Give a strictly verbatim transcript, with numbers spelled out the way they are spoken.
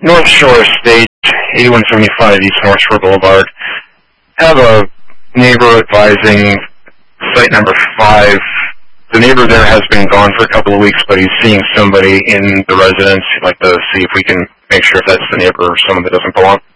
North Shore Estate, eighty-one seventy-five East North Shore Boulevard. Have a neighbor advising site number five. The neighbor there has been gone for a couple of weeks, but he's seeing somebody in the residence. He'd like to see if we can make sure if that's the neighbor or someone that doesn't belong.